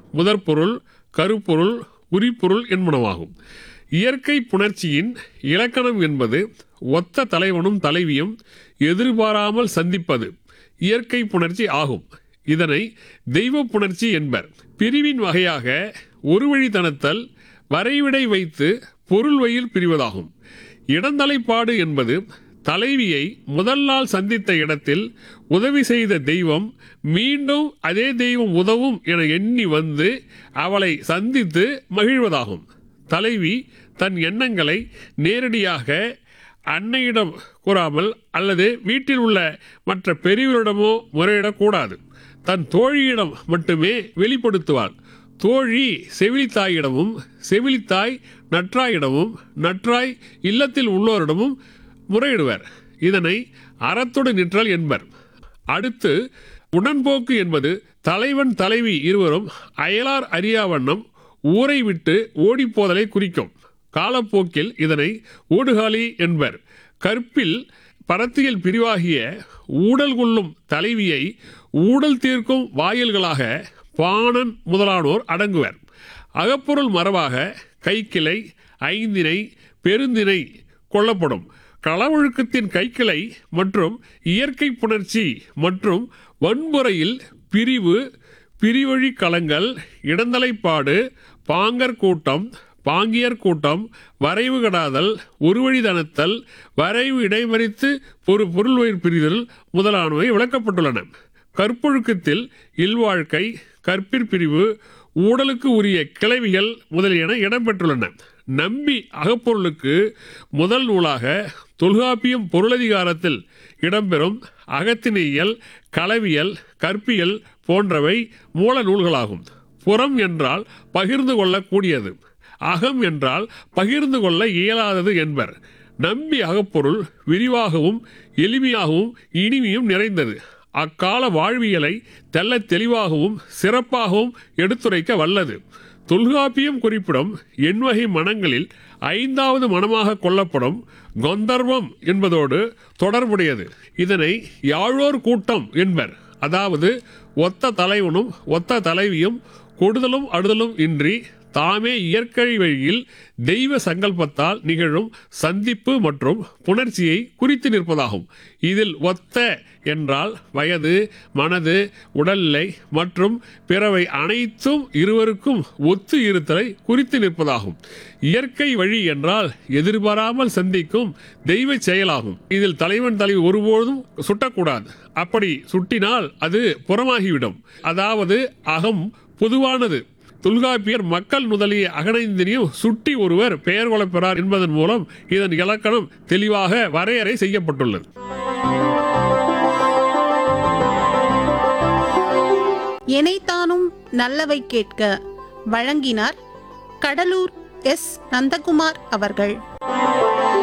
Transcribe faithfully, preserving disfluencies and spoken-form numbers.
முதற்பொருள், கருப்பொருள், உரிப்பொருள் என்பனவாகும். இயற்கை புணர்ச்சியின் இலக்கணம் என்பது ஒத்த தலைவனும் தலைவியும் எதிர்பாராமல் சந்திப்பது இயற்கை புணர்ச்சி ஆகும். இதனை தெய்வ புணர்ச்சி என்பர். பிரிவின் வகையாக ஒரு வழித்தனத்தல், வரைவிடை வைத்து பொருள் வயில் பிரிவதாகும். இடந்தலைப்பாடு என்பது தலைவியை முதல் நாள் சந்தித்த இடத்தில் உதவி செய்த தெய்வம் மீண்டும் அதே தெய்வம் உதவும் என எண்ணி வந்து அவளை சந்தித்து மகிழ்வதாகும். தலைவி தன் எண்ணங்களை நேரடியாக அன்னையிடம் கூறாமல் அல்லது வீட்டில் உள்ள மற்ற பெரியவரிடமோ முறையிடக்கூடாது. தன் தோழியிடம் மட்டுமே வெளிப்படுத்துவாள். தோழி செவிலித்தாயிடமும், செவிலித்தாய் நற்றாயிடமும், நற்றாய் இல்லத்தில் உள்ளோரிடமும் முறையிடுவர். இதனை அறத்தொடு நிற்றல் என்பர். அடுத்து உடன்போக்கு என்பது தலைவன் தலைவி இருவரும் அயலார் அறியாவண்ணம் ஊரை விட்டு ஓடிப்போதலை குறிக்கும். காலப்போக்கில் இதனை ஊடுகாலி என்பர். கற்பில் பரத்தியல் பிரிவாகிய ஊடல் கொள்ளும் தலைவியை ஊடல் தீர்க்கும் வாயில்களாக பாணன் முதலானோர் அடங்குவர். அகப்பொருள் மரபாக கைக்கிளை, ஐந்திணை, பெருந்திணை கொள்ளப்படும். களவொழுக்கத்தின் கைக்கிளை மற்றும் இயற்கை புணர்ச்சி மற்றும் வன்முறையில் பிரிவு, பிரிவழி களங்கள், இடந்தலைப்பாடு, பாங்கர் கூட்டம், பாங்கியர் கூட்டம், வரைவு கடாதல், ஒருவழிதனத்தல், வரைவு இடைமறித்து ஒரு பொருள்வயிர் பிரிதல் முதலானவை விளக்கப்பட்டுள்ளன. கற்பொழுக்கத்தில் இல்வாழ்க்கை, கற்பிற்பிரிவு, ஊடலுக்கு உரிய கிளவிகள் முதலியன இடம்பெற்றுள்ளன. நம்பி அகப்பொருளுக்கு முதல் நூலாக தொல்காப்பியம் பொருளதிகாரத்தில் இடம்பெறும் அகத்திணையியல், களவியல், கற்பியல் போன்றவை மூல நூல்களாகும். புறம் என்றால் பகிர்ந்து கொள்ளக்கூடியது, அகம் என்றால் பகிர்ந்து கொள்ள இயலாதது என்பர். நம்பி அகப்பொருள் விரிவாகவும் எளிமையாகவும் இனிமையும் நிறைந்தது. அக்கால வாழ்வியலை தெல்ல தெளிவாகவும் சிறப்பாகவும் எடுத்துரைக்க வல்லது. தொல்காப்பியம் குறிப்பிடும் எண்வகை மனங்களில் ஐந்தாவது மனமாக கொள்ளப்படும் கந்தர்வம் என்பதோடு தொடர்புடையது. இதனை யாழோர் கூட்டம் என்பர். அதாவது ஒத்த தலைவனும் ஒத்த தலைவியும் கொடுதலும் அடுதலும் இன்றி தாமே இயற்கை வழியில் தெய்வ சங்கல்பத்தால் நிகழும் சந்திப்பு மற்றும் புணர்ச்சியை குறித்து நிற்பதாகும். இதில் ஒத்த என்றால் வயது, மனது, உடல்நிலை மற்றும் பிறவை அனைத்தும் இருவருக்கும் ஒத்து இருத்தலை குறித்து நிற்பதாகும். இயற்கை வழி என்றால் எதிர்பாராமல் சந்திக்கும் தெய்வ செயலாகும். இதில் தலைவன் தலைவி ஒருபோதும் சுட்டக்கூடாது. அப்படி சுட்டினால் அது புறமாகிவிடும். அதாவது அகம் பொதுவானது. தொல்காப்பியர் மக்கள் முதலிய அகனைந்தினியும் சுட்டி ஒருவர் பெயர் கொள்ளப்பெறார் என்பதன் மூலம் இதன் இலக்கணம் தெளிவாக வரையறை செய்யப்பட்டுள்ளது. எனைத்தானும் நல்லவை கேட்க வழங்கினார் கடலூர் எஸ் நந்தகுமார் அவர்கள்.